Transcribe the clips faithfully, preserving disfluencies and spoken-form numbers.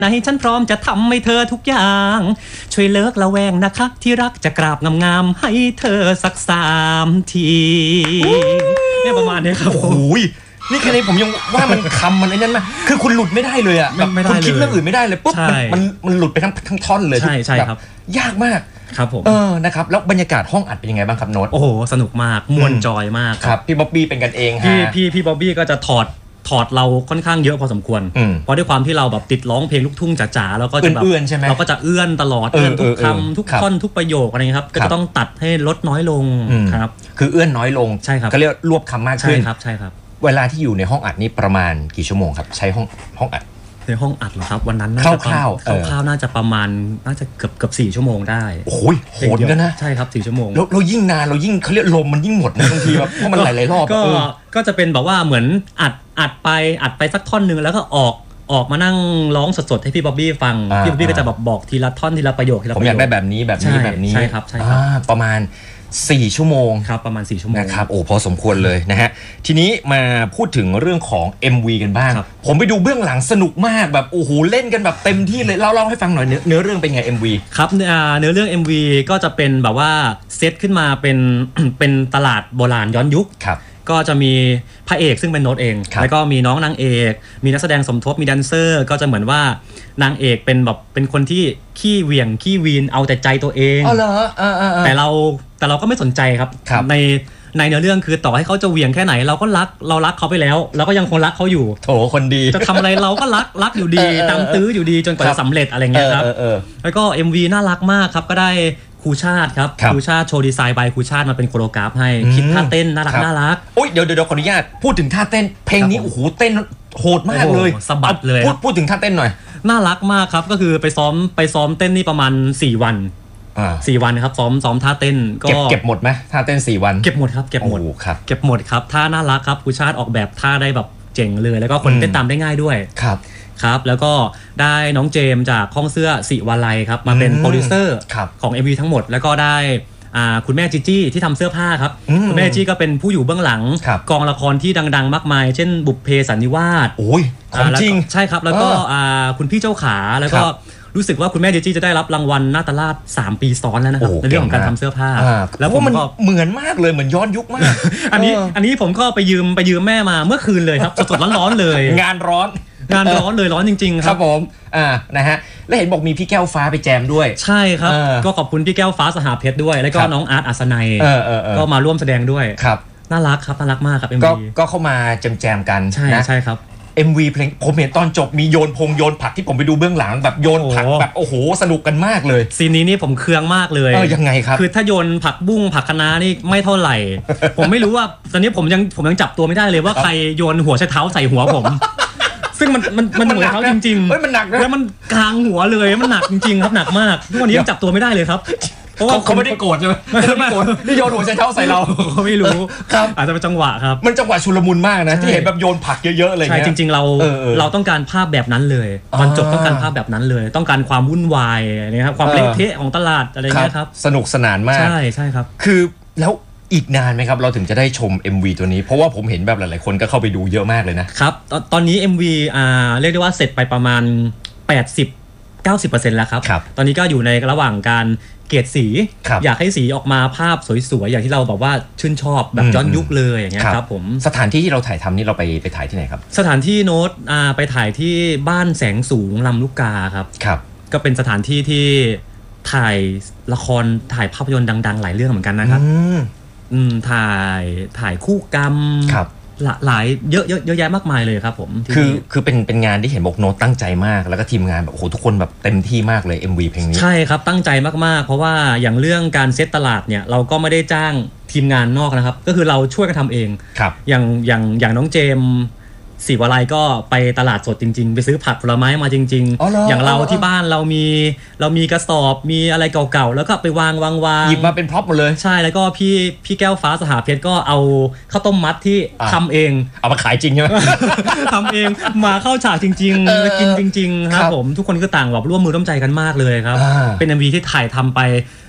ไหนฉันพร้อมจะทำให้เธอทุกอย่างช่วยเลิกละแวงนะคะที่รักจะกราบงามๆให้เธอสักสามทีเนี่ยประมาณนี้ครับโอ้ยนี่แค่นี้ผมยังว่ามันคำมันไอ้นั่นมาคือคุณหลุดไม่ได้เลยอ่ะแบบคุณคิดเรื่องอื่นไม่ได้เลยปุ๊บมันมันหลุดไปทั้งทั้งท่อนเลยใช่ใช่ครับยากมากครับผมเออนะครับแล้วบรรยากาศห้องอัดเป็นยังไงบ้างครับโน้ตโอ้โหสนุกมากม่วนจอยมากครับพี่บ๊อบบี้เป็นกันเองฮะพี่พี่พี่บ๊อบบี้ก็จะถอดถอดเราค่อนข้างเยอะพอสมควรเพราะด้วยความที่เราแบบติดร้องเพลงลูกทุ่งจ๋าๆแล้วก็จะแบบเราก็จะเอื้อนตลอดเอื้อนทุกคำทุกท่อนทุกประโยคอะไรเงี้ยครับก็จะต้องตัดให้ลดน้อยลงครับคือเอื้อนน้อยลงใช่ครับก็เรียกรวบคำมากขึ้นใช่ครับใช่ครับเวลาที่อยู่ในห้องอัดนี่ประมาณกี่ชั่วโมงครับใช้ห้องห้องอัดในห้องอัดเหรอครับวันนั้นน่าจะคร่าวๆคร่าวๆน่าจะประมาณน่าจะเกือบเกือบสี่ชั่วโมงได้โอ้ยโหดกันนะใช่ครับสี่ชั่วโมงแล้วเรายิ่งนานเรายิ่งเขาเรียกลมมันยิ่งหมดนะบางทีแบบเพราะมันหลายๆรอบก็ก็จะเป็นแบบว่าเหมือนอัดอัดไปอัดไปสักท่อนนึงแล้วก็ออกออกมานั่งร้องสดๆให้พี่บ๊อบบี้ฟังพี่บ๊อบบี้ก็จะแบบบอกทีละท่อนทีละประโยคทีละประโยคผมอยากได้แบบนี้แบบนี้แบบนี้ใช่ครับใช่ครับประมาณสี่ชั่วโมงครับประมาณสี่ชั่วโมงนะครับโอ้พอสมควรเลยนะฮะทีนี้มาพูดถึงเรื่องของ เอ็ม วี กันบ้างผมไปดูเบื้องหลังสนุกมากแบบโอ้โหเล่นกันแบบเต็มที่เลยเล่าเล่าให้ฟังหน่อยเนื้อเนื้อเรื่องเป็นไง เอ็ม วีครับเนื้อเรื่อง เอ็ม วี ก็จะเป็นแบบว่าเซตขึ้นมาเป็น เป็นตลาดโบราณย้อนยุคครับก็จะมีพระเอกซึ่งเป็นโน้ตเองแล้วก็มีน้องนางเอกมีนักแสดงสมทบมีแดนเซอร์ก็จะเหมือนว่านางเอกเป็นแบบเป็นคนที่ขี้เหวี่ยงขี้วีนเอาแต่ใจตัวเองอ๋อเหรอเออๆแต่เราแต่เราก็ไม่สนใจครับในในเนื้อเรื่องคือต่อให้เขาจะเหวี่ยงแค่ไหนเราก็รักเรารักเขาไปแล้วเราก็ยังคงรักเขาอยู่โถคนดีจะทำอะไรเราก็รักรักอยู่ดีตามตื้ออยู่ดีจนกว่าจะสำเร็จอะไรเงี้ยครับแล้วก็ เอ็ม วี น่ารักมากครับก็ได้ครูชาติครับครูชาติโชว์ดีไซน์บายครูชาติมาเป็นโคโรกราฟให้คิดท่าเต้นน่ารักน่ารักโอ๊ยเดี๋ยวเดี๋ยวขออนุญาตพูดถึงท่าเต้นเพลงนี้โอ้โหเต้นโหดมากเลยสะบัดเลยพูดพูดถึงท่าเต้นหน่อยน่ารักมากครับก็คือไปซ้อมไปซ้อมเต้นนี่ประมาณสี่วันสี่วันครับซ้อมซ้อมท่าเต้นก็เก็บเก็บหมดไหมท่าเต้นสี่วันเก็บหมดครับเก็บหมดครับเก็บหมดครับท่าน่ารักครับครูชาติออกแบบท่าได้แบบเจ๋งเลยแล้วก็คนเต้นตามได้ง่ายด้วยครับครับแล้วก็ได้น้องเจมจากห้องเสื้อสิวาลัยครับมาเป็นโปรดิวเซอร์ของ เอ็ม วี ทั้งหมดแล้วก็ได้คุณแม่จีจี้ที่ทำเสื้อผ้าครับคุณแม่จีจี้ก็เป็นผู้อยู่เบื้องหลังกองละครที่ดังๆมากมายเช่นบุพเพสันนิวาสโอ้ยของจริงใช่ครับแล้วก็คุณพี่เจ้าขาแล้วก็รู้สึกว่าคุณแม่จีจี้จะได้รับรางวัลนาตราชสามปีซ้อนแล้วนะครับในเรื่องของการทำเสื้อผ้าแล้วผมมันเหมือนมากเลยเหมือนย้อนยุคมากอันนี้อันนี้ผมก็ไปยืมไปยืมแม่มาเมื่อคืนเลยครับสดๆร้อนๆเลยงานร้อนงานร้อนเลยร้อนจริงๆครับผมอ่านะฮะแล้วเห็นบอกมีพี่แก้วฟ้าไปแจมด้วยใช่ครับก็ขอบคุณพี่แก้วฟ้าสหเพชรด้วยแล้วก็น้องอาร์ตอัศนัยก็มาร่วมแสดงด้วยครับน่ารักครับน่ารักมากครับ เอ็มวีก็ก็เข้ามาแจมๆกันใช่ใช่ครับเอ็ม วี เพลงผมเห็นตอนจบมีโยนพงโยนผักที่ผมไปดูเบื้องหลังแบบโยนผักแบบโอ้โหสนุกกันมากเลยซีนนี้นี่ผมเคืองมากเลยเออยังไงครับคือถ้าโยนผักบุ้งผักคะน้านี่ไม่เท่าไหร่ผมไม่รู้ว่าตอนนี้ผมยังผมยังจับตัวไม่ได้เลยว่าใครโยนหัวใช้เท้าใส่หัวผมซึ่งมันมันมันหัวเขาจริงๆเฮ้ยมันหนักนะแล้วมันกลางหัวเลยมันหนักจริงๆครับหนักมากทุกวันนี้ยังจับตัวไม่ได้เลยครับเพราะว่าเขาไม่ได้โกรธใช่ไหมไม่ได้โกรธนี่โยนหัวใช้เท้าใส่เราเขาไม่รู้ครับอาจจะเป็นจังหวะครับมันจังหวะชุลมุนมากนะที่เห็นแบบโยนผักเยอะๆอะไรเงี้ยใช่จริงๆเราเราต้องการภาพแบบนั้นเลยตอนจบต้องการภาพแบบนั้นเลยต้องการความวุ่นวายนะครับความเละเทะของตลาดอะไรเงี้ยครับสนุกสนานมากใช่ใช่ครับคือแล้วอีกนานไหมครับเราถึงจะได้ชม เอ็ม วี ตัวนี้เพราะว่าผมเห็นแบบหลายๆคนก็เข้าไปดูเยอะมากเลยนะครับตอนตอนนี้ เอ็ม วี อ่าเรียกได้ว่าเสร็จไปประมาณ แปดสิบ เก้าสิบเปอร์เซ็นต์ แล้วครับตอนนี้ก็อยู่ในระหว่างการเกรดสีอยากให้สีออกมาภาพสวยๆอย่างที่เราแบบว่าชื่นชอบแบบย้อนยุคเลยอย่างเงี้ยครับผมสถานที่ที่เราถ่ายทำนี่เราไปไปถ่ายที่ไหนครับสถานที่โน้ตอ่าไปถ่ายที่บ้านแสงสูงลำลูกกาครับครับก็เป็นสถานที่ที่ถ่ายละครถ่ายภาพยนตร์ดังๆหลายเรื่องเหมือนกันนะครับอืมถ่ายถ่ายคู่กรรมครับหลายเยอะเยอะเยอะแยะมากมายเลยครับผมคือคือเป็นเป็นงานที่เห็นบอกโน้ตตั้งใจมากแล้วก็ทีมงานแบบโอ้โหทุกคนแบบเต็มที่มากเลย เอ็ม วี เพลงนี้ใช่ครับตั้งใจมากๆเพราะว่าอย่างเรื่องการเซตตลาดเนี่ยเราก็ไม่ได้จ้างทีมงานนอกนะครับก็คือเราช่วยกันทำเองครับอย่างอย่างอย่างน้องเจมศิวาลัยก็ไปตลาดสดจริงๆไปซื้อผักผลไม้มาจริงๆอย่างเราที่บ้านเรามีเรามีกระสอบมีอะไรเก่าๆแล้วก็ไปวางวางวางหยิบมาเป็นพร็อพหมดเลยใช่แล้วก็พี่พี่แก้วฟ้าสหเพชรก็เอาข้าวต้มมัดที่ทำเองเอามาขายจริงใช่ไหมทำเองมาเข้าฉากจริงๆมากินจริงๆครับผมทุกคนก็ต่างแบบร่วมมือร่วมใจกันมากเลยครับเป็น เอ็ม วี ที่ถ่ายทำไป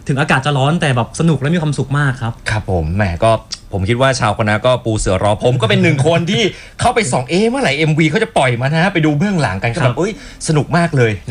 ถึงอากาศจะร้อนแต่แบบสนุกและมีความสุขมากครับครับผมแหมก็ผมคิดว่าชาวคณะก็ปูเสือรอผมก็เป็นหนึ่งคนที่เข้าไปส่องเอ๊ะเมื่อไหร่ เอ็ม วี เขาจะปล่อยมานะไปดูเบื้องหลังกันก็แบบเอ้ยสนุกมากเลย